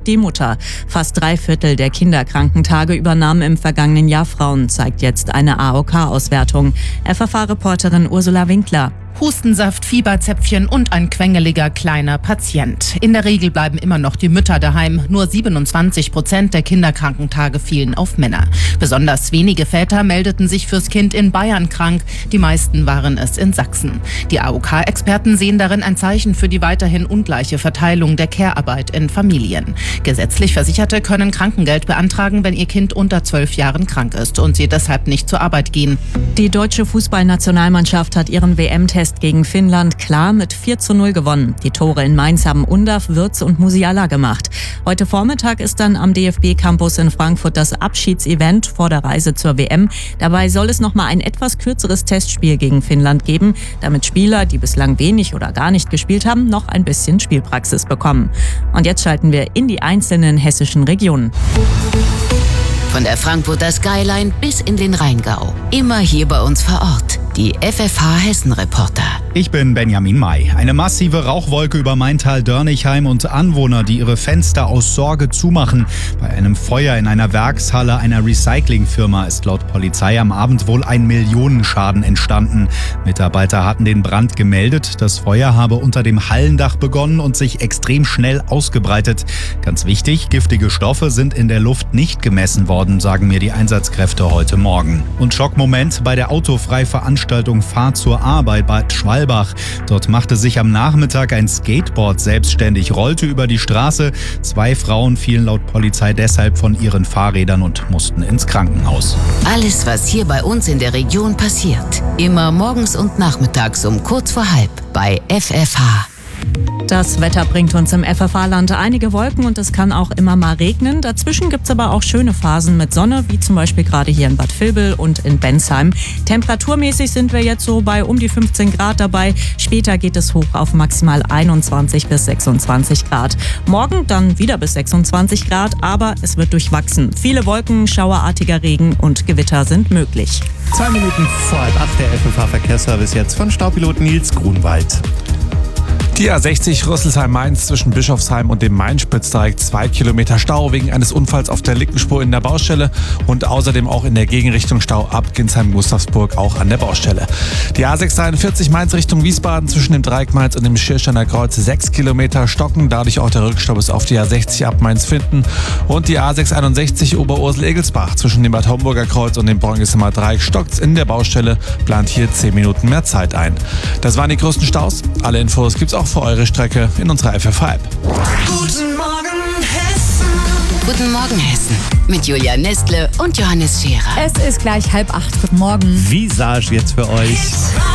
die Mutter. Fast 3/4 der Kinderkrankentage übernahmen im vergangenen Jahr Frauen, zeigt jetzt eine AOK-Auswertung. FFH-Reporterin Ursula Winkler. Hustensaft, Fieberzäpfchen und ein quengeliger kleiner Patient. In der Regel bleiben immer noch die Mütter daheim. Nur 27% der Kinderkrankentage fielen auf Männer. Besonders wenige Väter meldeten sich fürs Kind in Bayern krank. Die meisten waren es in Sachsen. Die AOK-Experten sehen darin ein Zeichen für die weiterhin ungleiche Verteilung der Care-Arbeit in Familien. Gesetzlich Versicherte können Krankengeld beantragen, wenn ihr Kind unter 12 Jahren krank ist und sie deshalb nicht zur Arbeit gehen. Die deutsche Fußballnationalmannschaft hat ihren WM-Test gegen Finnland klar mit 4:0 gewonnen. Die Tore in Mainz haben Undav, Würz und Musiala gemacht. Heute Vormittag ist dann am DFB-Campus in Frankfurt das Abschiedsevent vor der Reise zur WM. Dabei soll es nochmal ein etwas kürzeres Testspiel gegen Finnland geben, damit Spieler, die bislang wenig oder gar nicht gespielt haben, noch ein bisschen Spielpraxis bekommen. Und jetzt schalten wir in die einzelnen hessischen Regionen. Von der Frankfurter Skyline bis in den Rheingau. Immer hier bei uns vor Ort. Die FFH-Hessen-Reporter. Ich bin Benjamin May. Eine massive Rauchwolke über Maintal-Dörnigheim und Anwohner, die ihre Fenster aus Sorge zumachen. Bei einem Feuer in einer Werkshalle einer Recyclingfirma ist laut Polizei am Abend wohl ein Millionenschaden entstanden. Mitarbeiter hatten den Brand gemeldet. Das Feuer habe unter dem Hallendach begonnen und sich extrem schnell ausgebreitet. Ganz wichtig, giftige Stoffe sind in der Luft nicht gemessen worden, sagen mir die Einsatzkräfte heute Morgen. Und Schockmoment bei der Autofrei-Veranstaltung Fahrt zur Arbeit Bad Schwalbach. Dort machte sich am Nachmittag ein Skateboard selbstständig, rollte über die Straße. 2 Frauen fielen laut Polizei deshalb von ihren Fahrrädern und mussten ins Krankenhaus. Alles, was hier bei uns in der Region passiert. Immer morgens und nachmittags um kurz vor halb bei FFH. Das Wetter bringt uns im FFH-Land einige Wolken und es kann auch immer mal regnen. Dazwischen gibt es aber auch schöne Phasen mit Sonne, wie zum Beispiel gerade hier in Bad Vilbel und in Bensheim. Temperaturmäßig sind wir jetzt so bei um die 15 Grad dabei. Später geht es hoch auf maximal 21 bis 26 Grad. Morgen dann wieder bis 26 Grad, aber es wird durchwachsen. Viele Wolken, schauerartiger Regen und Gewitter sind möglich. 2 Minuten vor 7:30 der FFH-Verkehrsservice jetzt von Staupilot Nils Grunwald. Die A60 Rüsselsheim-Mainz zwischen Bischofsheim und dem Main-Spitzdreieck 2 Kilometer Stau wegen eines Unfalls auf der linken Spur in der Baustelle und außerdem auch in der Gegenrichtung Stau ab Ginsheim-Gustavsburg auch an der Baustelle. Die A643 Mainz Richtung Wiesbaden zwischen dem Dreieck Mainz und dem Schiersteiner Kreuz 6 Kilometer stocken, dadurch auch der Rückstau bis auf die A60 ab Mainz-Finden und die A661 Oberursel-Egelsbach zwischen dem Bad Homburger Kreuz und dem Bräungesemer Dreieck stockt in der Baustelle, plant hier 10 Minuten mehr Zeit ein. Das waren die größten Staus. Alle Infos gibt's auch für eure Strecke in unserer FFH-App. Guten Morgen Hessen. Guten Morgen Hessen. Mit Julia Nestle und Johannes Scherer. Es ist gleich 7:30. Guten Morgen. Visage jetzt für euch.